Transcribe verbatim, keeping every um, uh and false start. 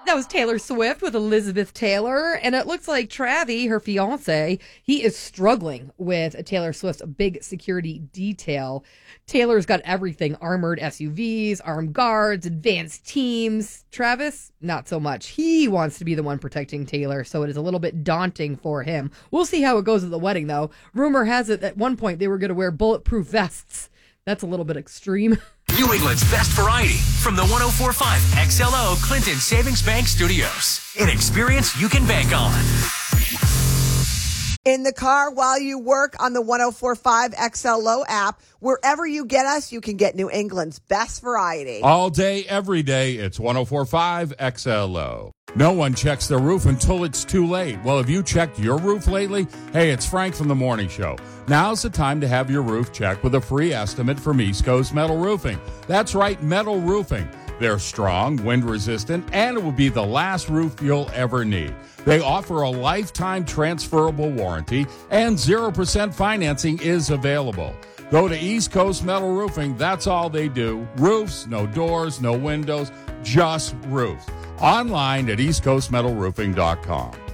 That was Taylor Swift with Elizabeth Taylor. And it looks like Travi, her fiance, he is struggling with Taylor Swift's big security detail. Taylor's got everything, armored S U Vs, armed guards, advanced teams. Travis, not so much. He wants to be the one protecting Taylor, so it is a little bit daunting for him. We'll see how it goes at the wedding, though. Rumor has it at one point they were going to wear bulletproof vests. That's a little bit extreme. New England's best variety from the one oh four point five X L O Clinton Savings Bank Studios. An experience you can bank on. In the car while you work on the one oh four point five X L O app. Wherever you get us, you can get New England's best variety. All day, every day, it's one oh four point five X L O. No one checks their roof until it's too late. Well, have you checked your roof lately? Hey, it's Frank from The Morning Show. Now's the time to have your roof checked with a free estimate from East Coast Metal Roofing. That's right, metal roofing. They're strong, wind-resistant, and it will be the last roof you'll ever need. They offer a lifetime transferable warranty, and zero percent financing is available. Go to East Coast Metal Roofing. That's all they do. Roofs, no doors, no windows, just roofs. Online at east coast metal roofing dot com.